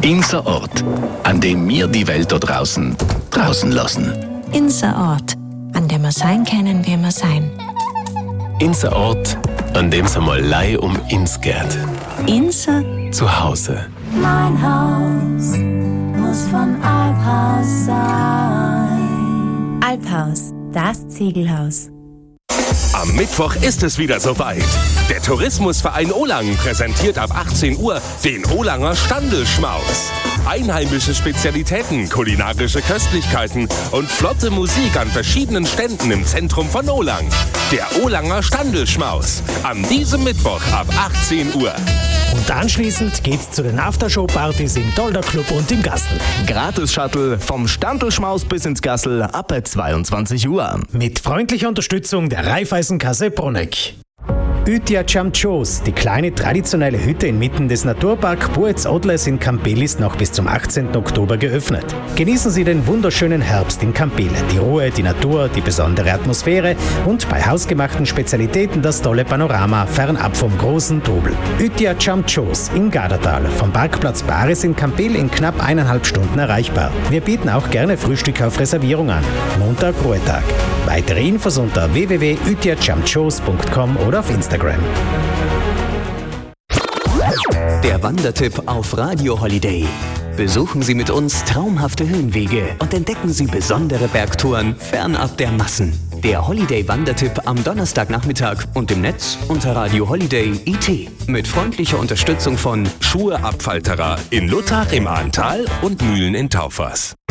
Inser Ort, an dem wir die Welt da draußen lassen. Inser Ort, an dem wir sein können, wie wir sein. Inser Ort, an dem es einmal Leih um ins geht. Inser zu Hause. Mein Haus muss von Alphaus sein. Alphaus, das Ziegelhaus. Am Mittwoch ist es wieder soweit. Der Tourismusverein Olangen präsentiert ab 18 Uhr den Olanger Standelschmaus. Einheimische Spezialitäten, kulinarische Köstlichkeiten und flotte Musik an verschiedenen Ständen im Zentrum von Olangen. Der Olanger Standelschmaus. An diesem Mittwoch ab 18 Uhr. Und anschließend geht's zu den Aftershow-Partys im Dolder Club und im Gassel. Gratis-Shuttle vom Standelschmaus bis ins Gassel ab 22 Uhr. Mit freundlicher Unterstützung der Raiffeisenkasse Bruneck. Utia Chamchos, die kleine traditionelle Hütte inmitten des Naturpark Boetz-Odles in Campel ist noch bis zum 18. Oktober geöffnet. Genießen Sie den wunderschönen Herbst in Campel, die Ruhe, die Natur, die besondere Atmosphäre und bei hausgemachten Spezialitäten das tolle Panorama fernab vom großen Trubel. Utia Chamchos im Gardatal, vom Parkplatz Baris in Campel in knapp 1,5 Stunden erreichbar. Wir bieten auch gerne Frühstück auf Reservierung an. Montag, Ruhetag. Weitere Infos unter www.utiachamchos.com oder auf Instagram. Der Wandertipp auf Radio Holiday. Besuchen Sie mit uns traumhafte Höhenwege und entdecken Sie besondere Bergtouren fernab der Massen. Der Holiday-Wandertipp am Donnerstagnachmittag und im Netz unter Radio Holiday IT. Mit freundlicher Unterstützung von Schuhe Abfalterer in Luttach im Ahrntal und Mühlen in Taufers.